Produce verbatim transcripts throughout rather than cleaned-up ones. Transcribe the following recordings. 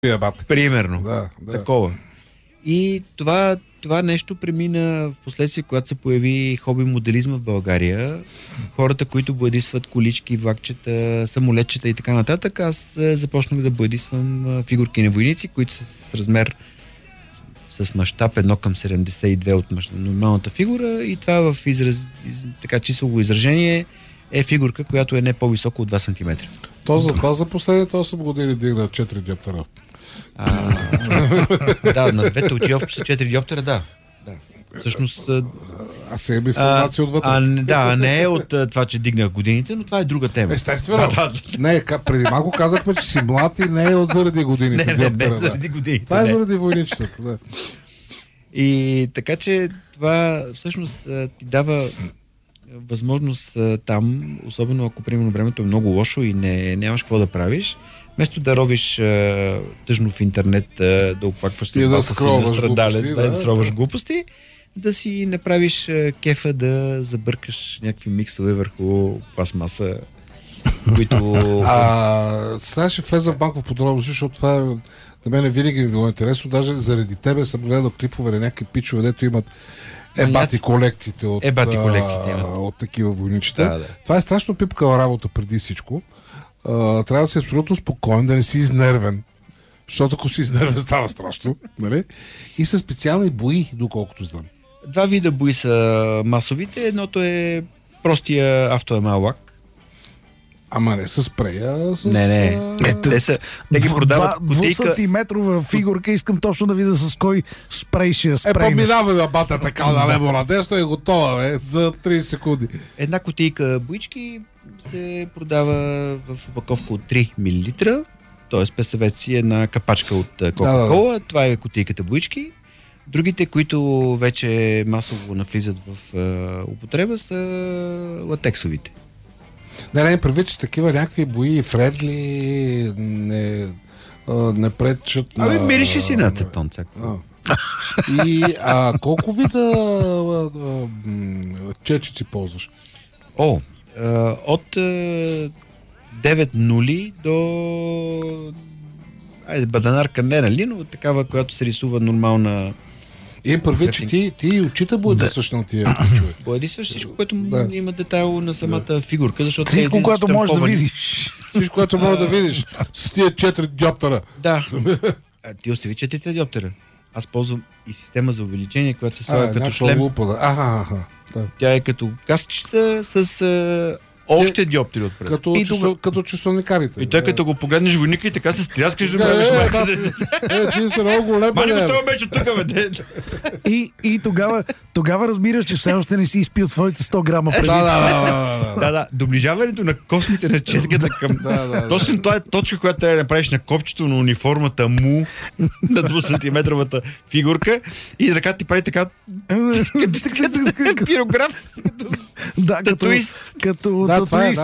Примерно. Да, да. Такова. И това, това нещо премина в последствие, когато се появи хоби моделизма в България. Хората, които боядисват колички, влакчета, самолетчета и така нататък, аз започнах да боядисвам фигурки на войници, които са с размер с мащаб едно към седемдесет и две от мащаб, нормалната фигура, и това в израз, из, така числово изражение е фигурка, която е не по-висока от два сантиметра. То за това за последните осем години дигна четири диоптера. А, да, на двете очи общо са четири диоптера, да. да. Всъщност... А сега има информация отвътре. А, да, не е от това, че дигнах годините, но това е друга тема. Естествено. Да, да. Не, преди малко казахме, че си млад и не е от заради годините. Не, не, не, не заради годините. Това е заради войничетата, да. И така, че това всъщност ти дава възможност там, особено ако примерно времето е много лошо и не, нямаш какво да правиш, вместо да ровиш а, тъжно в интернет, а, да оплакваш съдбата си на страдалец, да, да, да скроваш глупости, да си направиш а, кефа да забъркаш някакви миксове върху пластмаса, които... А, сега ще влеза в банков подробности, защото това на мен винаги ми било интересно. Даже заради тебе съм гледал клипове на някакви пичове, дето имат ебати колекциите от, ебати колекциите, а, от такива войничета. Да, да. Това е страшно пипкава работа преди всичко. Uh, трябва да си абсолютно спокоен, да не си изнервен, защото ако си изнервен става страшно, нали? И са специални бои, доколкото знам. Два вида бои са масовите. Едното е простия автоемал лак. Ама не с спрея, с... Не, не. Ето, те, са, те ги продават кутийка... двусантиметрова фигурка, искам точно да видя с кой спрей ще я спрейне. Е, поминава да бата така на лево на десно и готова, бе, за трийсет секунди. Една кутийка боички се продава в опаковка от три милилитра, т.е. представете си една капачка от Кока-Кола, да, да. Това е кутийката боички. Другите, които вече масово навлизат в uh, употреба, са латексовите. Не, не, прави, че такива някакви бои, фредли, не, не пречат на... Абе, мирише си на ацетон, цяко. И а, колко вида а, а, чечици ползваш? О, а, от а, девет нули до... Айде, баданарка не, нали, но такава, която се рисува нормална... И първи, че ти, ти и очита боядисваш да. На тия човек. Боядисваш всичко, което да. Има детайл на самата да. Фигурка, защото... Всичко, което можеш да видиш. Всичко, което можеш да видиш. С тия четири диоптера. Да. А, ти остави четирите диоптера. Аз ползвам и система за увеличение, която се слага като шлем. Лупа, да. Аха, аха. Да. Тя е като каскичица с... А... още диоптери отпред. Като, и часо, тога... като часовникарите. И той като го погледнеш войника и така се стряскаш да правиш майка. Е, ти си много голем. Мани го това беше от тук, бе. И, и тогава, тогава разбираш, че все още не си изпил твоите сто грама преди. Да, да, да, да, да. Доближаването на космите на четката към... да, да, точно това е точка, която трябва да направиш на копчето на униформата му на двусантиметровата фигурка и ръката ти прави така пирограф. Да, като твист. Като твист.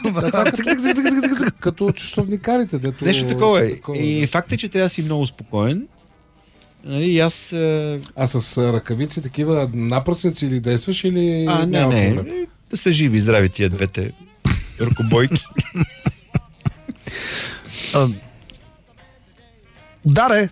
Като часовникарите. Нещо такова е. И факт е, че трябва да си много спокоен. И аз... А с ръкавици такива напръсници или действаш или... А, не, не. Да са живи, здрави тия двете ръкобойки. Даре,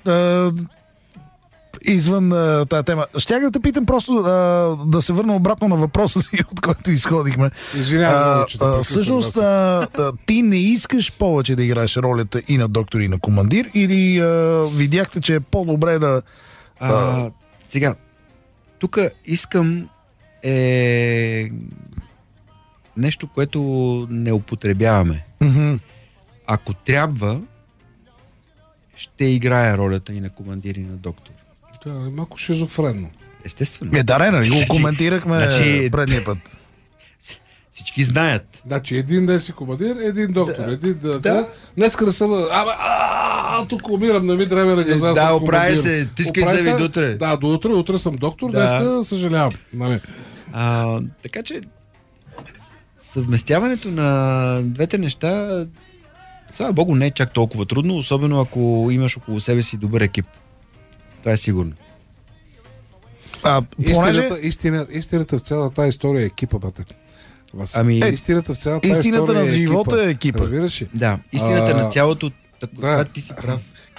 извън а, тази тема. Щях да те питам просто а, да се върна обратно на въпроса си, от който изходихме. Извинявам, че да всъщност, а, а, ти не искаш повече да играеш ролята и на доктор, и на командир, или а, видяхте, че е по-добре да... А, а... Сега, тук искам е нещо, което не употребяваме. Mm-hmm. Ако трябва, ще играя ролята и на командир, и на доктор. Да, е малко шизофренно. Естествено. Е, да, нали, го коментирахме значи, предния път. Всички знаят. Значи един ден си командир, един доктор. Да. Един да, да. да. Днеска да съм... Абе, а, тук умирам, не ми трябва да газа. Да, оправи се, ти искаш да ви до утре. Да, до утре, утре съм доктор, да. Днеска съжалявам. Нали. А, така че съвместяването на двете неща, слава Богу, не е чак толкова трудно, особено ако имаш около себе си добър екип. Това е сигурно. А, понеже... истината, истина, истината в цялата тази история е екипа, бате. Ами, е, истината в цялата истината история на е живота екипа. е екипа. Разбираш ли? Да, истината а, на цялото, да. ти си прав.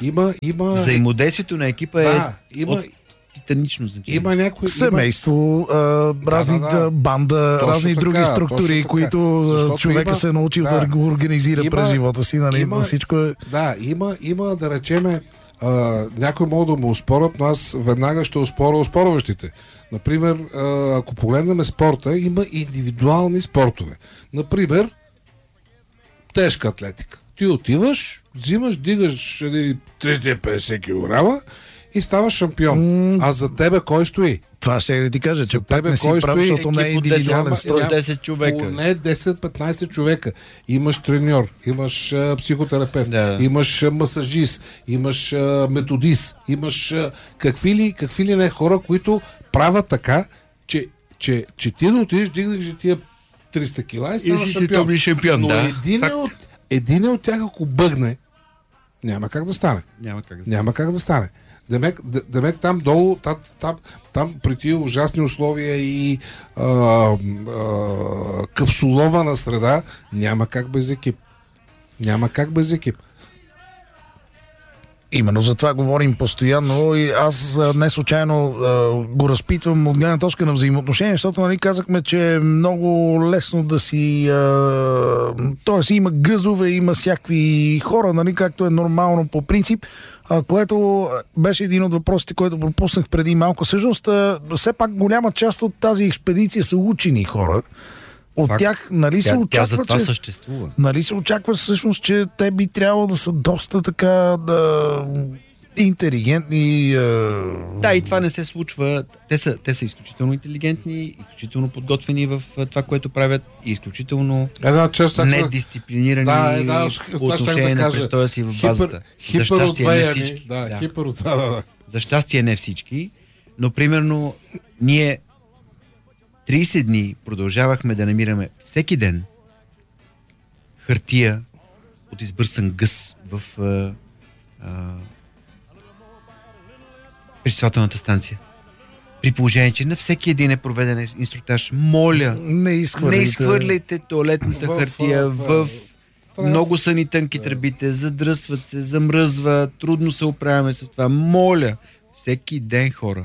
Има, има... Взаимодействието на екипа Да, е има- от титанично значение. Има някой... Семейство, а, разни да, да. банда, Точно разни така, други точно структури, така. които а, Защото човека има- се е научил да, да. го организира Има- през живота си, нали? има- На всичко е... Да, има, има да речеме, а, някой могат да му успорят, но аз веднага ще успоря успорващите. Например, а, ако погледнем спорта, има индивидуални спортове. Например, тежка атлетика. Ти отиваш, взимаш, дигаш едни триста и петдесет килограма и ставаш шампион. М, А за тебе кой стои? Това ще да ти кажа, че За пак тебе не си кой прав, стои? защото не е Екип от индивидуален десет, строй. от десет човека. Поне десет-петнайсет човека. Имаш треньор, имаш а, психотерапевт, Да. имаш а, масажист, имаш а, методист, имаш а, какви, ли, какви ли не хора, които правят така, че, че, че ти да отидеш, дигнеш тия триста кила и И ставаш си си шампион. топлен шампион, Но да. един, Факт. от, един от тях, ако бъгне, няма как да стане. Няма как да се. Няма как да стане. Демек, д- демек там долу, там, там, там при тия ужасни условия и а, а, капсулована среда, няма как без екип. Няма как без екип. Именно за това говорим постоянно и аз а, не случайно а, го разпитвам от гледна точка на взаимоотношения, защото нали, казахме, че е много лесно да си... А, тоест има гъзове, има всякакви хора, нали, както е нормално по принцип, а, което беше един от въпросите, който пропуснах преди малко. Всъщност, а, все пак голяма част от тази експедиция са учени хора. От Факт. тях, нали се Тя, тя очаква, за това че... съществува. Нали се очаква всъщност, че те би трябвало да са доста така да, интелигентни. Е... Да, и това не се случва. Те са, те са изключително интелигентни, изключително подготвени в а, това, което правят и изключително Една част так са- недисциплинирани Да, е, да, по това щях отношение да на кажа. престоя си в базата. Хипер, За щастие не хиперотвеяни. всички. Да, Да. хипер от това, да, да. За щастие не всички, но примерно ние трийсет дни продължавахме да намираме всеки ден хартия от избърсан гъс в а, а, пречиствателната станция. При положение, че на всеки един е проведен инструктаж. Моля, Не изхвърляйте. не изхвърляйте туалетната В, хартия в, в... в- Много са ни тънки тръбите, задръсват се, замръзва, трудно се оправяме с това. Моля, всеки ден, хора.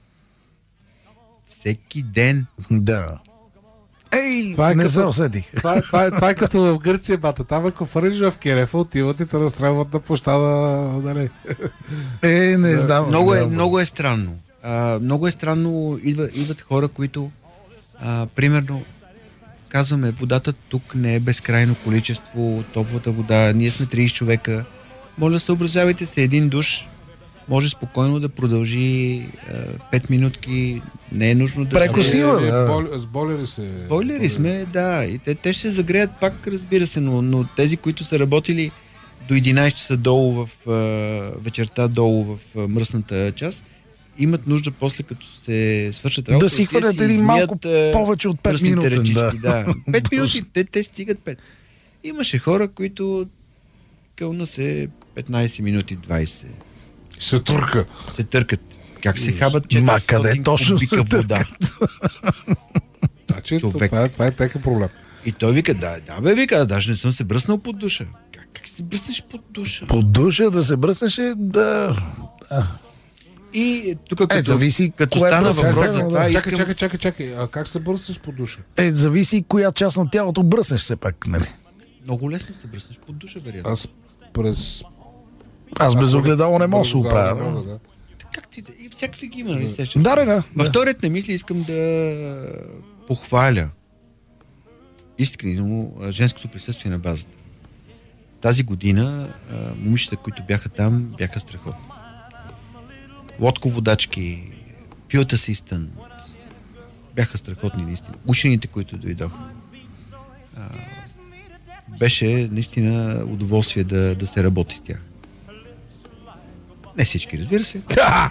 Всеки ден. Да. Ей, Това е не като- се усетих. Това, е, това, е, това е като в Гърция, бата. Там ако фърлиш в Керефа, отиват и те разстрелват на площада. Нали? Е, не знам. Много е, да, много е странно. А, много е странно. Идва, идват хора, които а, примерно казваме, водата тук не е безкрайно количество, топлата вода, ние сме трийсет човека. Моля, съобразявайте се, един душ може спокойно да продължи а, пет минутки, не е нужно да Преко се... сила, Е, е, да. бол- С болери се. Бойлери сме, да, и те, те ще се загреят пак, разбира се, но, но тези, които са работили до единайсет часа долу в а, вечерта, долу в а, мръсната част, имат нужда после, като се свършат работа, Да си те хвърлят един измият, малко а, повече от пет пръстните минутен, ръчички, да. да. Пет минути, те, те стигат пет. Имаше хора, които кълна се петнайсет минути, двайсет. Се турка. Се търкат. Как се хабат Ма, къде четиристотин точно кубика се вода? Значи, Човек. това, е, това е техен проблем. И той вика, да, да бе, вика, даже не съм се бръснал под душа. Как, как се бръснеш под душа? Под душа да се бръснеше, да... И тук като, Е, зависи като кое стана бръсне, въпрос да, за да. това, Чакай, искам... чакай, чакай, чакай. А как се бърсаш по душа? Е, зависи коя част на тялото бръснеш все пак, нали? Много лесно се бръснеш под душа, вероятно. Аз през... Аз без огледало не мога да се Без огледало оправя. не да. мога, да. Как ти да... И всякакви ги има, нали сещаш? Да, да, да. Във вторият на мисли искам да похваля искрено а, женското присъствие на базата. Тази година а, момичета, които бяха там, бяха страхотни. Лодководачки, филта асистент, бяха страхотни наистина. Учените, които дойдоха. А, беше наистина удоволствие да, да се работи с тях. Не всички, разбира се.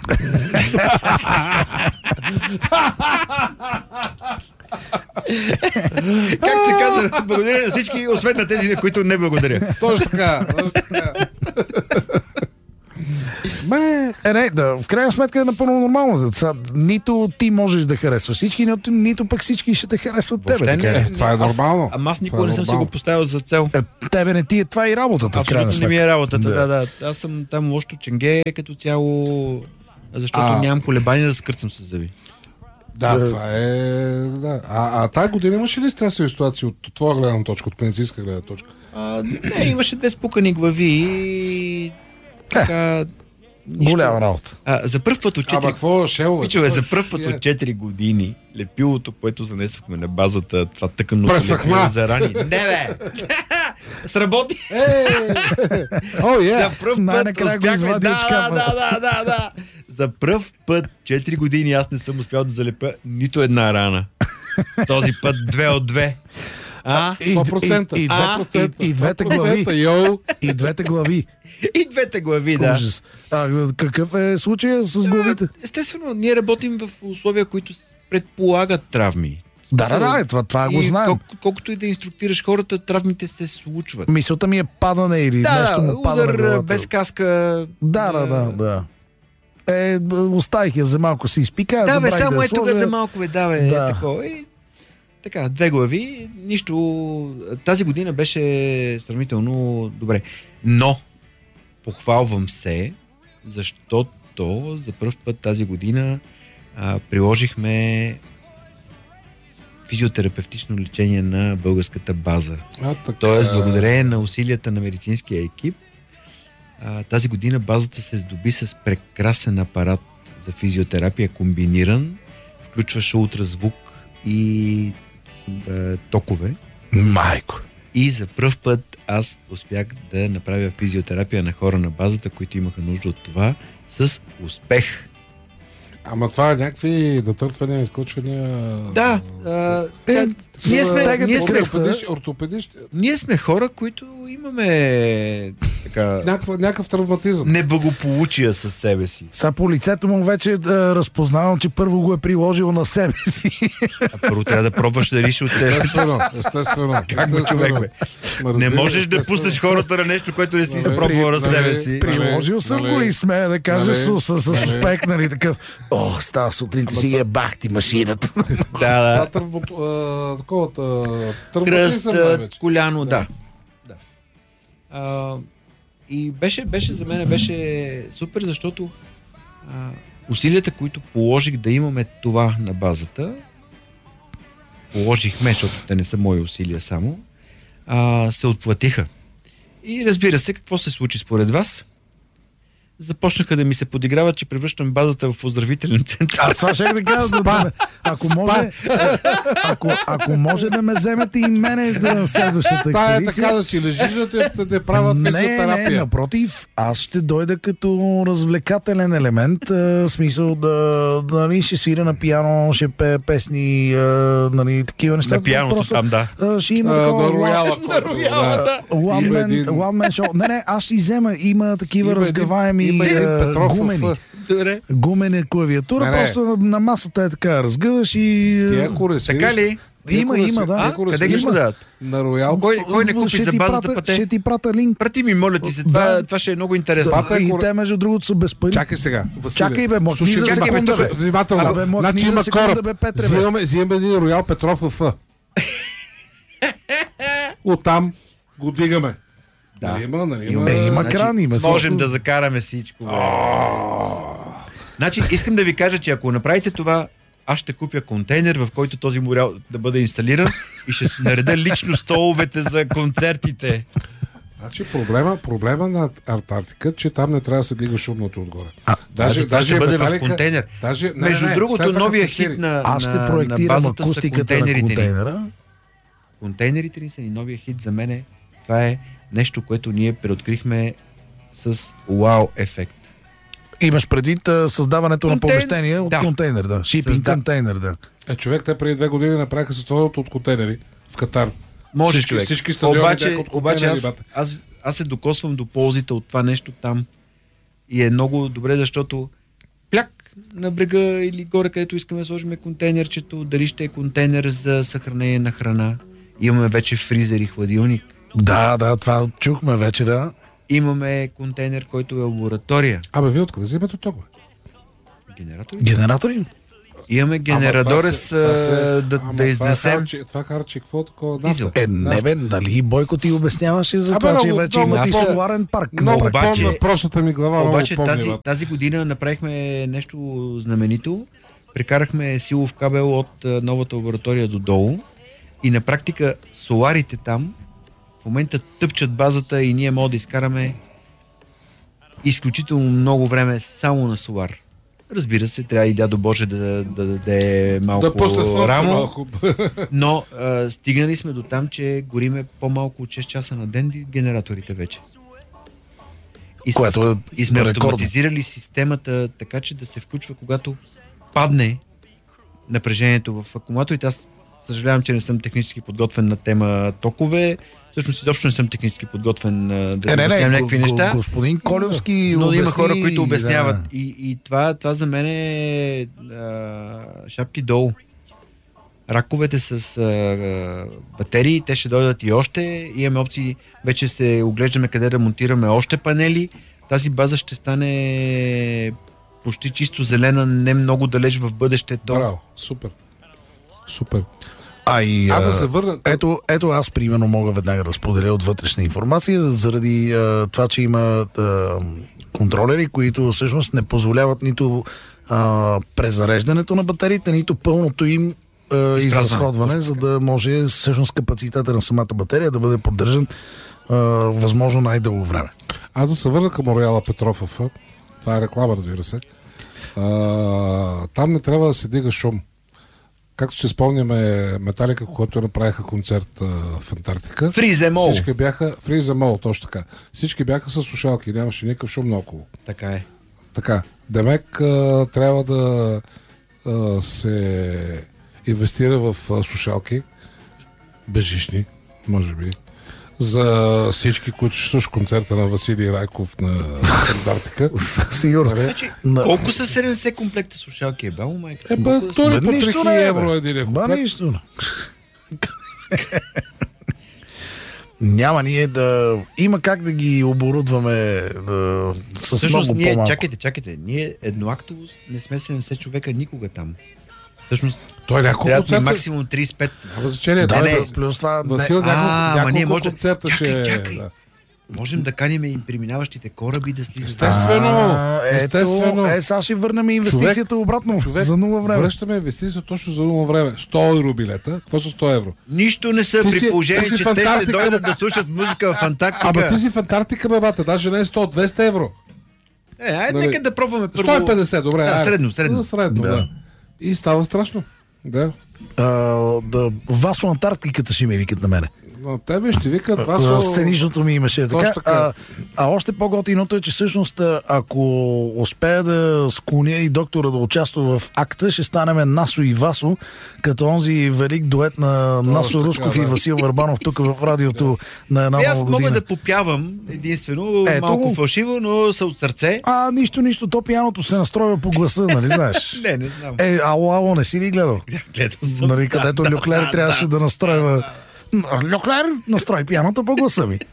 Как се казва? Благодаря на всички, освен на тези, на които не благодаря. Точно така, точно така. Смех! Е, не, да, в крайна сметка е напълно нормално. Са, нито ти можеш да харесваш всички, нито, нито пък всички ще те харесват тебе. Въобще Така. не, Е, това е аз- нормално. Ама аз Това никога е не съм си нормално. го поставил за цел. Е, тебе не ти е това и работата, в крайна Абсолютно не ми сметка. е работата, Да. да, да. Аз съм там лошо ченге като цяло, защото А. нямам колебания да скърцам с зъби. Да, Да. това е... Да. А, а тази година имаше ли стресови ситуации от твоя гледна точка, от медицинска гледна точка? А, не, имаше две спукани глави и така... нищо. Голяма работа. А, за първ път от Ама четири... какво шел? бе? Пичове, за Какво първ път е? от четири години лепилото, което занесохме на базата, това тъканото Пресъхна. лепило за рани. Не, бе! Сработи! Е! О, е! За пръв път Най-накрая го успяхме. извади Да, от шкафа. да, да, да, да. За пръв път четири години аз не съм успял да залепя нито една рана. Този път две от две. А? И, сто процента. и, и, А? и, и, и двете глави. Йоу! И двете глави. И двете глави, да. Ужас. А, какъв е случая с главите? Естествено, ние работим в условия, които предполагат травми. Да, да, да, това, това го И знаем. кол- колкото и да инструктираш хората, травмите се случват. Мисълта ми е падане или Да, нещо да, му пада на удар главата. без каска. Да, да, да, да. Е, оставих я за малко си изпика. Да, бе, забравих само я е тук сложа. за малко, бе, да, бе, Да. е, такова. И, така, две глави, нищо. Тази година беше сравнително добре. Но, похвалвам се, защото за първ път тази година а, приложихме физиотерапевтично лечение на българската база. А, така. Тоест, благодарение на усилията на медицинския екип, а, тази година базата се здоби с прекрасен апарат за физиотерапия, комбиниран, включваше ултразвук и е, токове. Майко. И за пръв път аз успях да направя физиотерапия на хора на базата, които имаха нужда от това, с успех. Ама това е някакви натъртвания, изкочвания... Да, а, Е, да, ние, сме, стегат ние, сме, Ортопедиш, ортопедиш, ние сме хора, които имаме така, някаква, някакъв травматизъм. неблагополучия със себе си. Са по лицето му вече да разпознавам, че първо го е приложил на себе си. А първо трябва да пробваш да реши от себе си. Естествено, естествено. Как бе, естествено. човек, бе? Ма, Не разбира, можеш да естествено. пуснеш хората на нещо, което не си Нали, запробвал на нали, себе си. при- Приложил съм нали, го и смея да кажа нали, с, с, с нали. успех, нали, такъв. О, става сутринта си е бахти машината. Да, Това да. търбот, а, такова, та- Кръст, травматизъм най-вече. коляно, да. да. А, и беше, беше за мен беше супер, защото а, усилията, които положих да имаме това на базата, положихме, защото те не са мои усилия само, а, се отплатиха. И разбира се, какво се случи според вас? Започнаха да ми се подиграват, че превръщам базата в оздравителен център. Аз това ще да кажа, да, да, ако, може, ако, ако може да ме вземете и мене да на следващата Та е експедиция. така да си лежиш, да те, да те правят Не, не, физиотерапия. напротив, аз ще дойда като развлекателен елемент, а, смисъл да, да нали, ще свиря на пиано, ще пее песни, а, нали, такива неща. На пианото Просто, там, да. а, ще има А, такова на one- рояла. който- рояла, да. One Има man, един- one man show. Не, не, аз ще взема. Има такива Има един- разгъваеми има един а, Петров в- гумени. Добре. Гумена клавиатура, Не, не. просто на, на масата е така, разгъваш и... Ти ако не свириш- Така ли? ти Има, ако не има, сви- да. ти А? ако не Къде ги свириш ще дадат? На роял. Кой, кой не купи ще за ти базата пратя, пъте? ще ти прата линк. Прати ми, моля ти се, това, Да. това ще е много интересно. Да, Пата е и коре- те, между другото, са без пари. Чакай сега. Василе. Чакай, бе, мъкни Слушай, за чакай, бе, секунда, тук, бе. внимателно. Абе, мъкни Значи за има секунда, кораб. бе, Петре, бе. Взимаме, взимаме един Роял Петров в Ф. Оттам го дигаме. Да. Нали има, нали има. Е, има кран, има Можем също. да закараме всичко. Бе. Значи, искам да ви кажа, че ако направите това, аз ще купя контейнер, в който този морял да бъде инсталиран и ще нареда лично столовете за концертите. Значи проблема, проблема на Антарктика, че там не трябва да се дига шумното отгоре. А, Даже, това ще е бъде в металика- контейнер. Даже, не, Между не, не, другото, след това новия като се хит свири. на, Аз ще на, на проектирам базата са акустиката на контейнерите ни. контейнера. Контейнерите ни са ни новия хит за мене. Това е нещо, което ние преоткрихме с вау ефект. Имаш предвид а, създаването на Контейн- помещение от да. контейнер, да. Шипинг Създа- контейнер, да. Е, човек, те преди две години направиха състоянието от контейнери в Катар. Може, Всички- човек. всички стадиони обаче, бяха от обаче контейнери, аз, бате. аз, аз се докосвам до ползите от това нещо там. И е много добре, защото пляк на брега или горе, където искаме да сложим контейнерчето, дали ще е контейнер за съхранение на храна. Имаме вече фризер и хладилник. Да, да, това чухме вече, да. Имаме контейнер, който е лаборатория. Абе, вие откъде вземете ток, бе? Генератори? Генератори? Имаме генерадори с да, ама да изнесем. Това, това харчи, какво такова? Дизел. Е, не бе, дали Бойко ти обясняваше за Абе, това, че много, вече много, имат и много, соларен парк. Много обаче- помня простата ми глава. Обаче много тази, помня, тази година направихме нещо знаменито. Прекарахме силов кабел от а, новата лаборатория до долу и на практика соларите там в момента тъпчат базата и ние можем да изкараме изключително много време само на солар. Разбира се, трябва и дядо Боже да, да, да даде малко да пусне слънце рамо, малко. но а, стигнали сме до там, че гориме по-малко от шест часа на ден генераторите вече. И сме, Което е и сме рекордно. автоматизирали системата така, че да се включва, когато падне напрежението в акумулаторите. Аз съжалявам, че не съм технически подготвен на тема токове. Всъщност изобщо не съм технически подготвен а, да Е, не, обяснявам не, някакви го- неща. го- господин Колевски Но обясни, има хора, които обясняват. Да. И, и това, това за мен е а, шапки долу. Раковете с а, а, батерии, те ще дойдат и още. Имаме опции, вече се оглеждаме къде да монтираме още панели. Тази база ще стане почти чисто зелена, не много далеч в бъдещето. Браво, супер. Супер. А и, Аз да а, се върна... Ето, ето аз примерно мога веднага да споделя от вътрешна информация, заради а, това, че има а, контролери, които всъщност не позволяват нито а, презареждането на батериите, нито пълното им а, изразходване, за да може всъщност капацитета на самата батерия да бъде поддържан а, възможно най-дълго време. Аз да се върна към Рояла Петрофов. Това е реклама, разбира се. А, там не трябва да се дига шум. Както се спомняме Металика, когато направиха концерт а, в Антарктика. Фриземол. Всички бяха... Фриземол, точно така. Всички бяха с слушалки. Нямаше никакъв шум наоколо. Така е. Така. Демек а, трябва да а, се инвестира в а, слушалки. Безжични, може би. За всички, които ще слушат концерта на Василий Райков на Антарктика. Сигурно. Значи, На- колко са седемдесет комплекта слушалки? Е, бамо, майка. Е, бе, Колко са- той по Нищо три хиляди не е, евро бе. един Ба, комплект. нищо не. Няма ние да... Има как да ги оборудваме да... с Всъщност, много ние, по-малко. чакайте, чакайте, ние едноактово не сме седемдесет човека никога там. Всъщност, Той няколко трябва да ни концерта... максимум тридесет и пет. Няма значение. Да, той не, е- да, плюс това... Васил, не, няколко, А, ама няколко ние може да- концерта Чакай, ще... чакай. Да. Можем да каним и преминаващите кораби да слизат. Естествено. А, естествено. Ето, е, сега ще върнем инвестицията Човек- обратно. Човек, за нула време. връщаме инвестицията точно за нула време. сто евро билета. Какво са сто евро? Нищо не са, Ти при си- положение, ти си че в те ще Антарктика, дойдат бе. да слушат музика в Антарктика. Ама ти си в Антарктика, бе, бата. Даже не е сто, двеста евро. Е, айде, Нали? нека да пробваме първо. сто и петдесет, добре. Да, айде. средно, средно. Да, средно, Да. да. И става страшно. Да. А, да, Васо Антарктиката ще ми викат на мене. Но тебе ще викат А, Васо... Сценичното ми имаше така. Точно така. А, а още по-готиното е, че всъщност ако успея да склоня и доктора да участва в акта, ще станем Насо и Васо, като онзи велик дует на Насо така, Русков да. и Васил Върбанов тук в радиото на една И аз нова мога година. да попявам единствено, Ето малко го. фалшиво, но са от сърце. А, нищо, нищо, то пияното се настройва по гласа, нали знаеш? Не, не знам. Е, ало, ало, не си ли гледал? Гледал съм. Нали, където Люклер трябваше да настройва. Люклер, настрой пияното по гласа ми.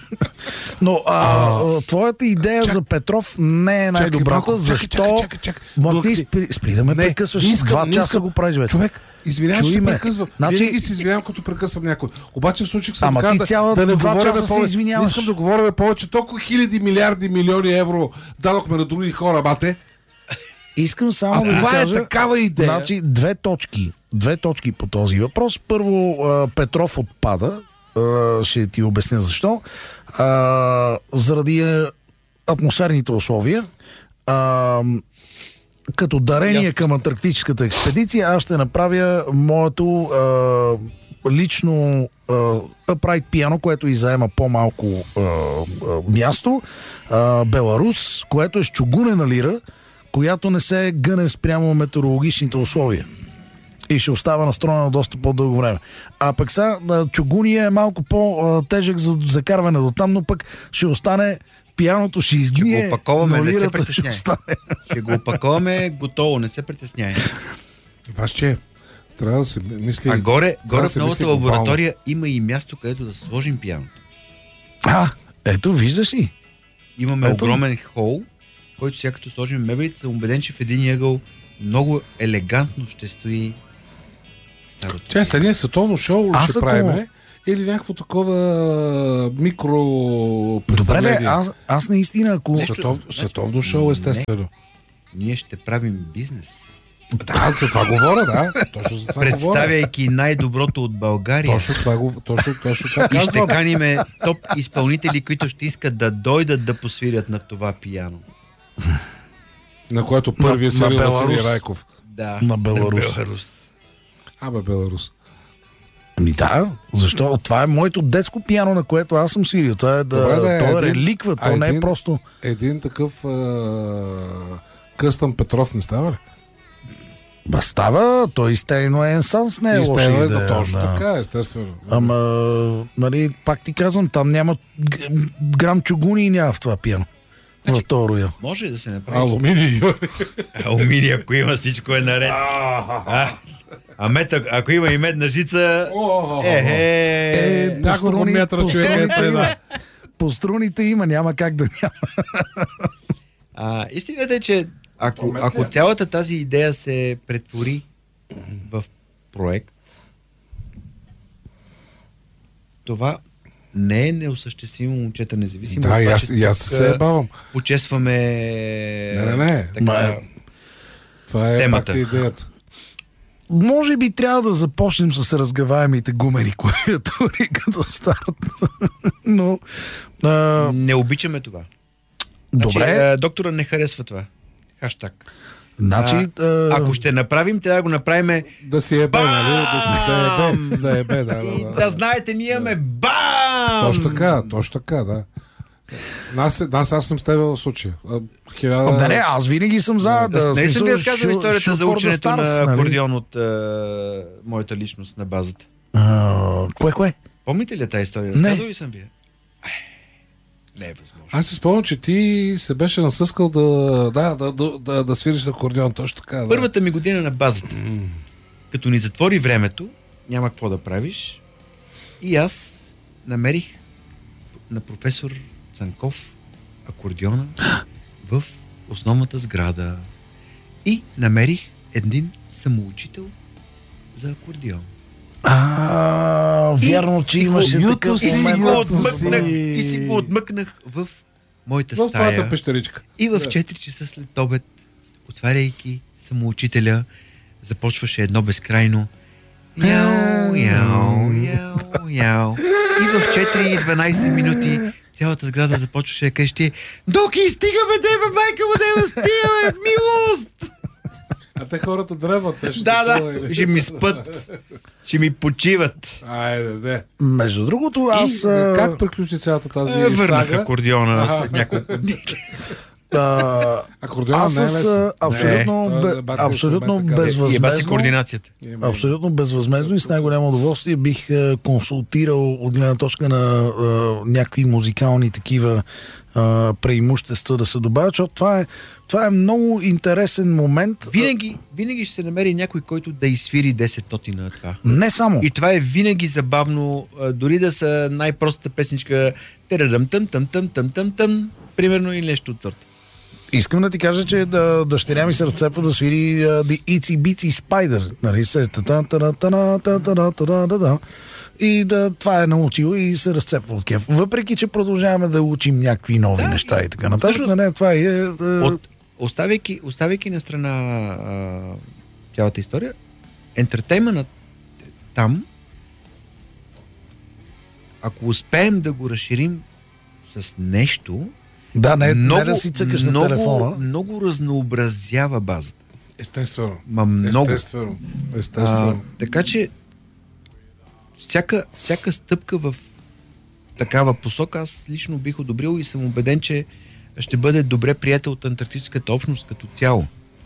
Но а, твоята идея за Петров не е най-добрата, малко, чакай, защо... чакай, чакай, чакай. Ма ти Благодаря. спри, спри да ме Не, прекъсваш, не искам, два не часа искам. го правиш вече. Човек, извинявам, Чуй че ме. прекъсвам. Значи- Винаги се извинявам, като прекъсвам някой. Обаче в случай съм Ама казал ти да, цяла да не два говорим часа се повече. извиняваш. Не искам да говорим повече. Толкова хиляди, милиарди, милиони евро дадохме на други хора, бате. Искам само А да ви това е кажа... такава идея. Значи, две точки. Две точки по този въпрос. Първо, а, Петров отпада. А, ще ти обясня защо. А, заради а, атмосферните условия. А, като дарение Ясно. към антарктическата експедиция, аз ще направя моето а, лично а, upright пиано, което и заема по-малко а, а, място. А, Беларус, което е с чугунена лира, която не се гъне спрямо метеорологичните условия. И ще остава настроена доста по-дълго време. А пък сега чугуния е малко по-тежък за закарване до там, но пък ще остане пияното, ще изгние, Ще го опаковаме, но не се лирата ще притесняй. остане. Ще го опаковаме готово, не се притесняй. Ваш че трябва да се мисли... А горе, трябва горе да в се новата мисли глобално. лаборатория има и място, където да сложим пияното. А, Ето, виждаш ли? Имаме Ето. огромен хол, който сега като сложим мебелите, съм убеден, че в един ъгъл много елегантно ще стои старото. Чай, сега ние световно шоу Аз ще ако- правим или някакво такова микро Добре, представление? бе, аз, аз наистина, ако... Нещо- Светов, Значи- световно шоу, естествено. Ние ще правим бизнес, Да, за това говоря, да. Точно за това говоря. представяйки най-доброто от България. Точно това го, точно, точно това И ще казвам. каниме топ изпълнители, които ще искат да дойдат да посвирят на това пияно. На което първи е На- свирил на Василий Беларус. Райков. Да. На Беларус. Беларус. Абе, Беларус. Ами да, защо? Това е моето детско пиано, на което аз съм свирил. Това е да... Добре, да е то е един- реликва, то а не е един- просто... Един такъв а, къстъм Петров не става ли? Ба става, той изтейно е енсанс, не е И лоша става, идея. да, точно да. така, естествено. Ама, нали, пак ти казвам, там няма г- грам чугуни и няма в това пиано. В този роял. Може да се направи. Алуминий. Алуминий, ако има, всичко е наред. А, а мед, ако- ако има и медна жица, е, е, по няколко струни- метра по човек е струните една. има. По струните има, няма как да няма. А, истината е, че ако, Комент ли? ако цялата тази идея се претвори в проект, това не е неосъществимо, момчета, независимо Да, от и това, аз, че и аз тук, се бавам. почесваме Не, не, не. така, Ма, Това е темата. пак идеята. Може би трябва да започнем с разгаваемите гумени клавиатури като старт. Но, а, не обичаме това. добре, Значи, а, доктора не харесва това. Хаштаг. значи... А, а, ако ще направим, трябва да го направим Да си ебе, нали? Да си да ебе. Да ебе, да, и да, да, да. знаете, ние имаме бам! Точно така, точно така, да. Нас, нас аз съм с теб в случая. А, Хиляда... Да, не, аз винаги съм за да... Не съм ви смисъл, разказал shoot- историята shoot за for the ученето stars, на нали? акордеон от а, моята личност на базата. А, кое, кое? Помните ли тази история? Не. Разказал ли съм ви? я? Ай, не е възможно. Аз си спомням, че ти се беше насъскал да, да, да, да, да, да свириш на акордеон, точно така. Да. Първата ми година на базата, като ни затвори времето, няма какво да правиш, и аз намерих на професор Цанков акордеона в основната сграда и намерих един самоучител за акордеон. А, вярно, че И си го- имаше юту такъв си, И си момент. го момент, отмъкнах, си. и си го отмъкнах в моята В твоята стая. пещеричка. И в Да. четири часа след обед, отваряйки самоучителя, започваше едно безкрайно яу, яу, яу, яу. И в четири и дванайсет минути цялата сграда започваше да каже: Доки, стигаме, деба, майка му, деба, стигаме, милост! А те хората дръват. Те ще Да, такова, да, или? ще ми спът, ще ми почиват. Айде, де. Между другото, аз... И, а, как приключи цялата тази Е, върнах сага? акордеона Аха. след няколко дни. а, Акордеона аз не е с лесно. а, абсолютно, Не, бе, той е бати абсолютно инструмент, така. И еба си безвъзмезно... координацията. Има- Абсолютно безвъзмезно и с най-голямо удоволствие бих е, консултирал от гледна точка на е, някакви музикални такива е, преимущества да се добавят, защото това е, това е много интересен момент. Винаги, винаги ще се намери някой, който да изсвири десет ноти на това. Не само. И това е винаги забавно, а, дори да са най-простата песничка терадъм тъм тъм тъм тъм тъм тъм, примерно, или нещо от сорта. Искам да ти кажа, че да, дъщеря ми се разцепва да свири uh, The Itsy Bitsy Spider. Нали, се та та та та та та та та та та. И да, това е научил и се разцепва от кеф. Въпреки, че продължаваме да учим някакви нови Да, неща и така нататък. всъщност, Не, това е... е От, оставяйки, оставяйки на страна а, цялата история, ентертейментът там, ако успеем да го разширим с нещо, да, не, много, не да си цъкаш на много, телефона. много разнообразява базата. Естествено. Ма много. Естествено. Естествено. А, така че всяка, всяка стъпка в такава посока аз лично бих одобрил и съм убеден, че ще бъде добре приета от антарктическата общност като цяло.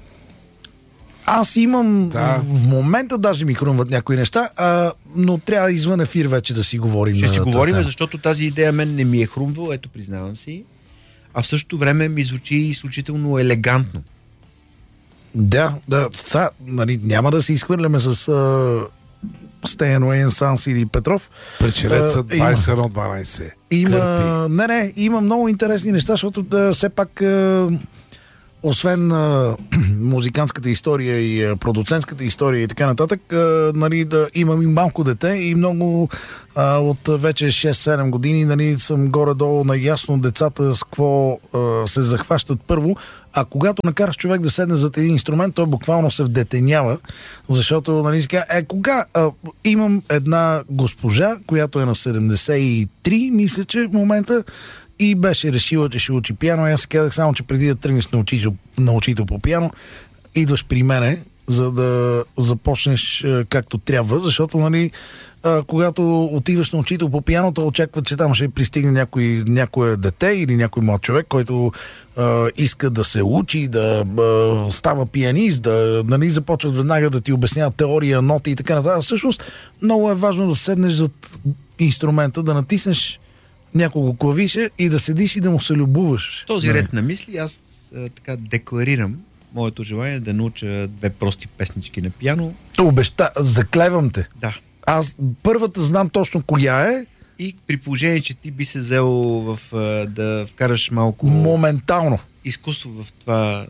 Аз имам Да. в момента даже ми хрумват някои неща, а, но трябва извън ефир вече да си говорим. Ще на си тази говорим, тема. защото тази идея мен не ми е хрумвала, ето признавам си, а в същото време ми звучи изключително елегантно. Да, да, са, нали, няма да се изхвърляме с а, Стейн Уейн, Санс или Петров. Печелеца А, има. двайсет и едно дванайсет. Има, Кърти. не, не, има много интересни неща, защото да, все пак а, освен а, музикантската история и а, продуцентската история и така нататък, а, нали, да имам и малко дете и много а, от вече шест-седем години, нали, съм горе-долу наясно децата с какво а, се захващат първо, а когато накараш човек да седне зад един инструмент, той буквално се вдетенява, защото, нали, сега, е, кога а, имам една госпожа, която е на седемдесет и три, мисля, че в момента, и беше решила, че ще учи пиано. И аз се казах само, че преди да тръгнеш на учител, на учител по пиано, идваш при мене, за да започнеш е, както трябва, защото, нали, а, когато отиваш на учител по пиано, то очаква, че там ще пристигне някой, някое дете или някой млад човек, който а, иска да се учи, да а, става пианист, да, нали, започват веднага да ти обясняват теория, ноти и така нататък. Всъщност, много е важно да седнеш зад инструмента, да натиснеш няколко клавиша и да седиш и да му се любуваш. Този Не. ред на мисли аз а, така декларирам моето желание да науча две прости песнички на пиано. Обеща, заклевам те. Да. Аз първата знам точно коя е. И при положение, че ти би се взел в, а, да вкараш малко Моментално. изкуство в това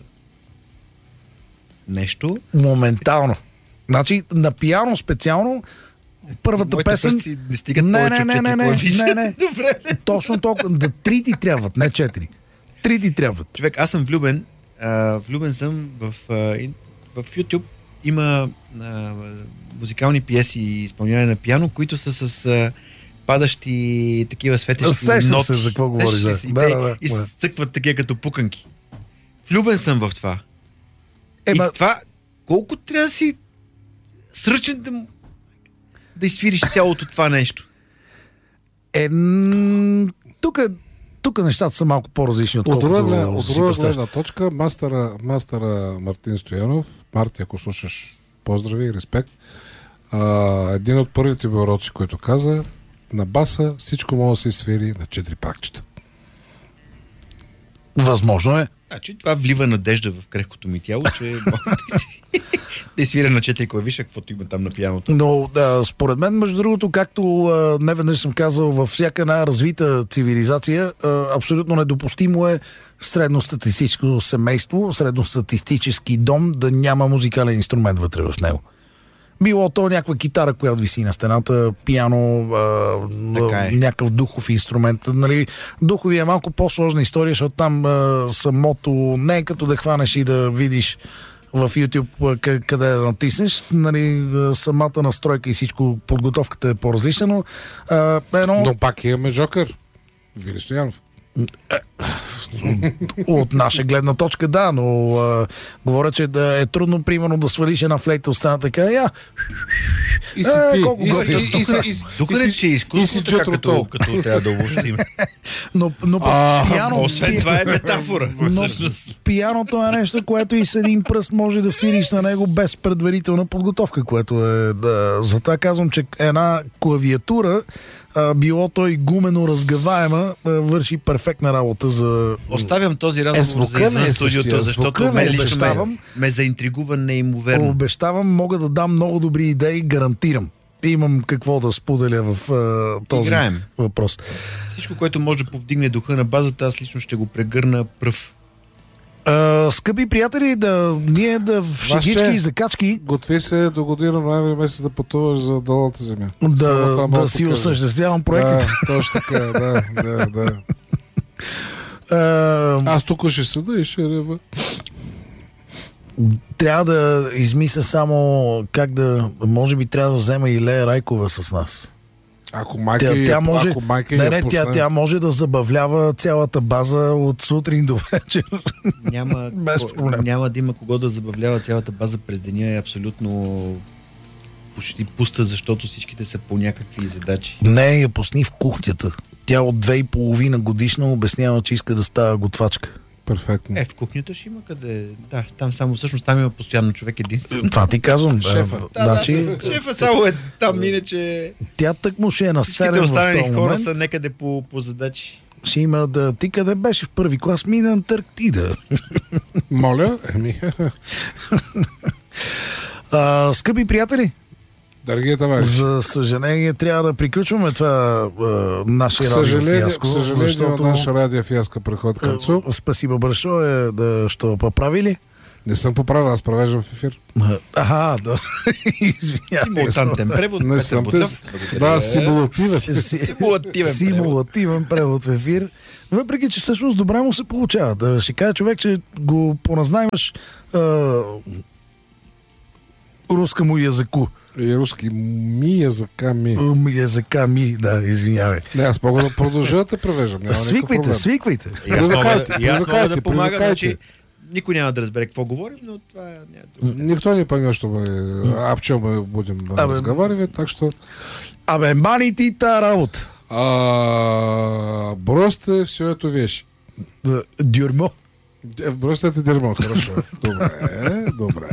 нещо. Моментално. Значи на пиано специално първата Моите песен... пръсти не стигат Не, повече не, от не, четири не, клавиши. не, не. Добре. Точно толкова. Да, три ти трябват, не четири. Три ти трябват. Човек, аз съм влюбен. А, влюбен съм в, а, ин- в YouTube. Има а, музикални пиеси и изпълняване на пиано, които са с а, падащи такива светещи Сещам ноти. се за какво говориш, Сещаш да. се, и Да, те да, да. изцъкват такива като пуканки. Влюбен съм в това. Ема, И това, колко трябва да си сръчен да, му- да изсвириш цялото това нещо? е, м, тук, тук нещата са малко по-различни, От отколкото друга, гледна- от си друга представяш. гледна точка, мастера, мастера Мартин Стоянов, Марти, ако слушаш, поздрави и респект, а, един от първите ми уроци, който каза, на баса всичко може да се свири на четири парчета. Възможно е. Значи това влива надежда в крехкото ми тяло, че мога да, да изсвиря на четири клавиша, каквото има там на пианото. Но да, според мен, между другото, както а, не веднъж съм казал, във всяка една развита цивилизация, а, абсолютно недопустимо е средностатистическо семейство, средностатистически дом да няма музикален инструмент вътре в него. Било то някаква китара, която виси на стената, пиано, а, Така е. някакъв духов инструмент. Нали, духови е малко по-сложна история, защото там а, самото не е като да хванеш и да видиш в YouTube а, къ- къде да натиснеш. Нали, а, самата настройка и всичко, подготовката е по-различна, но а, едно... Но пак имаме Жокър. Вили Стоянов. От наша гледна точка, да, но а, говоря, че да е трудно, примерно, да свалиш една флейта от стената, така, я, И си Е, ти. колко И си- готино. и- и си- и си- Тук и не си- че е и изкуство, си така Джетро като, Тол. като трябва да обобщим. но, но пък А, пиано, Освен това е метафора. но Всъщност. пианото е нещо, което и с един пръст може да свириш на него без предварителна подготовка, което е, да, затова казвам, че една клавиатура, а, било той гумено разгаваема, а, върши перфектна работа за... Оставям този разговор звука за извън не е студиото, същия. защото Звука мен не е лично ме, обещавам. ме заинтригува неимоверно. Обещавам, мога да дам много добри идеи, гарантирам. Имам какво да споделя в а, този Играем. въпрос. Всичко, което може да повдигне духа на базата, аз лично ще го прегърна пръв. А, скъпи приятели, да, ние да в шегички Ваше- и закачки Готви се до година ноември месец да пътуваш за долната земя. Само това да, мога да си кажа. осъществявам проектите. Да, точно така, да, да, да. А, Аз тук ще седа и ще рева. трябва да измисля само как да... Може би трябва да взема и Лея Райкова с нас. Ако майка, Тя, я- тя може, ако майка не, я не, тя, пусне- тя може да забавлява цялата база от сутрин до вечер. Няма, Без ко- проблем. няма да има кого да забавлява цялата база през деня. Е абсолютно почти пуста, защото всичките са по някакви задачи. Не, я пусни в кухнята. Тя от две и половина годишна обяснява, че иска да става готвачка. Перфектно. Е, в кухнята ще има къде. Да, там само, всъщност там има постоянно човек единствено. Това ти казвам. Шефа. Да, значи, Шефа само е там, иначе тя тъкмо ще е на всичките седем в останали този хора момент. са някъде по, по задачи. Ще има да... Ти къде беше в първи клас? Мина Антарктида. Моля, еми, А, скъпи приятели, Дорогие товарищи. За съжаление, трябва да приключваме това а, наше радиофиаско. Съжаление, защото... наша радиофиаска преход към концу. Спасибо большое, да що поправили. Не съм поправил, аз провеждам в ефир. Ага, да. Извинявай. Симултантен превод. Не съм те. Да, симулативен. Симулативен, Симулативен превод в ефир. Въпреки, че всъщност добре му се получава. Да ще кажа човек, че го поназнаймаш а, руска му языку. И руски ми языка ми. Ми языка ми, да, извинявай. Не, аз мога да продължа да те превеждам. Свиквайте, свиквайте. И аз мога да, и аз мога да Привлекайте, помагам, привлекайте. значи никой няма да разбере какво говорим, но това няма да... Никто не поймет, что мы об чем мы будем Абе, разговаривать, так что... Абе, мани ти та работа. А, бросьте всю эту вещь. Да, дюрмо. Э, Бросьте это дерьмо, хорошо. Добре, добре.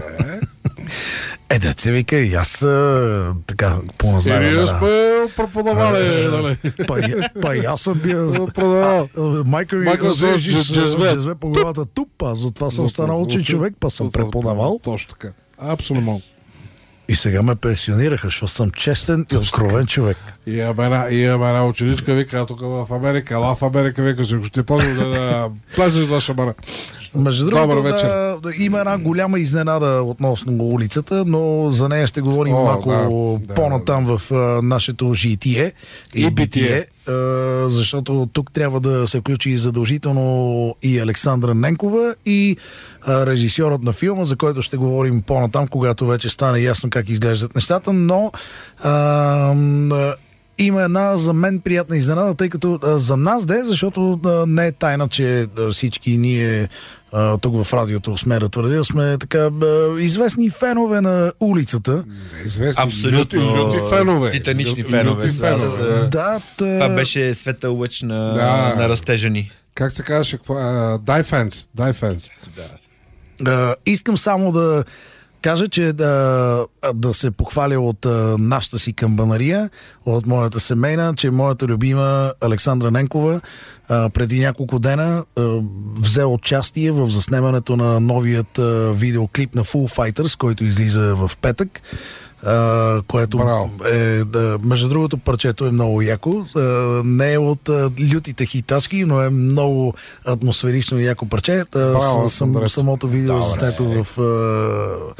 Е, да се вика, и аз а, така по-назнавам. И вие сме преподавали, нали? Па, и- па и аз съм бил... Продавал. А, а, Майка ми Майка взе се жез- джезве. джезве по главата туп, аз затова съм станал учен човек, па съм преподавал. Точно така. Абсолютно. И сега ме пенсионираха, защото съм честен и откровен човек. И имаме една, и имаме една ученичка, вика тук в Америка, ела в Америка, вика си, ако ще плазиш да, да плазиш да шамара. Между Добър другото, вечер. да, да, има една голяма изненада относно улицата, но за нея ще говорим О, малко да, да, по-натам в а, нашето житие и, И битие, битие. а, защото тук трябва да се включи задължително и Александра Ненкова и а, режисьорът на филма, за който ще говорим по-натам, когато вече стане ясно как изглеждат нещата, но а, м, има една за мен приятна изненада, тъй като а, за нас да е, защото а, не е тайна, че а, всички ние а, тук в радиото сме да твърдя, сме така а, известни фенове на улицата. Известни Абсолютно. люти, люти фенове. Титанични Лю- фенове. люти Аз, фенове. а, Да, Това та, беше светъл лъч на, Да. на растежа ни. Как се казваше? какво? А, Дай фенс. Дай фенс. а, искам само да кажа, че да, да се похваля от а, нашата си камбанария, от моята семейна, че моята любима Александра Ненкова а, преди няколко дена а, взе участие в заснемането на новият а, видеоклип на Foo Fighters, който излиза в петък. Uh, което Браво. е, да, между другото, парчето е много яко. Uh, не е от uh, лютите хитачки, но е много атмосферично и яко парче. Uh, Браво, с, сам, Андре. самото видео е Добре. заснето в uh,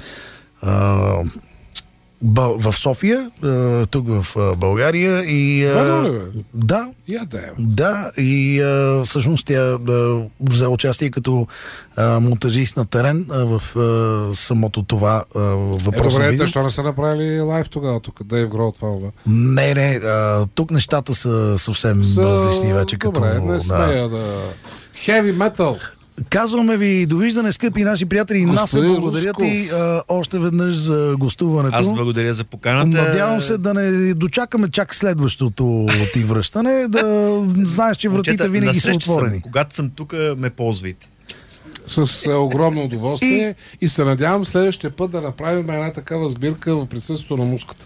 uh, Бъл- в София, uh, тук в uh, България и uh, Верно ли, бе? да, Я да е. да, и а, всъщност тя да, взе участие като а, монтажист на терен а, в а, самото това а, Е, въпросно добре, видео. те що не са направили лайв тогава тук? Дейв Грол това, бе. Не, не, а, тук нещата са съвсем Са- различни вече. Като, Добре, не да. смея да... Heavy metal. Казваме ви довиждане, скъпи наши приятели. Нас Господин благодаря Русков. ти а, още веднъж за гостуването. Аз благодаря за поканата. Надявам се да не дочакаме чак следващото ти връщане, да знаеш, че вратите Момчета, винаги са насреща съм. отворени. Когато съм тук, ме ползвайте. С е, огромно удоволствие и... и се надявам следващия път да направим една такава сбирка в присъствието на муската.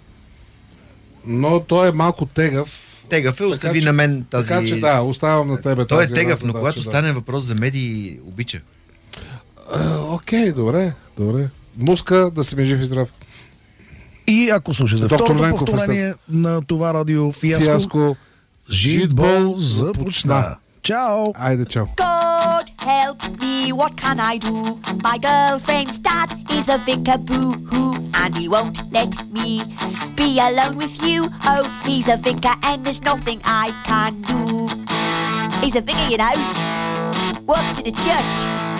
Но той е малко тегав. Тегав е, остави че- на мен тази... Така че да, оставям на тебе Той е тази тегав, една но задача, когато да. стане въпрос за медии, обича. А, окей, добре, добре. Муска, да си ми жив и здрав. И ако слушате Доктор второто Ленков, повторение на това радио Фиаско, Фиаско. Житбол започна. Чао! Айде, чао. God help me, what can I do? My girlfriend's dad is a vicar boo-hoo, and he won't let me be alone with you. Oh, he's a vicar and there's nothing I can do. He's a vicar, you know, works in a church.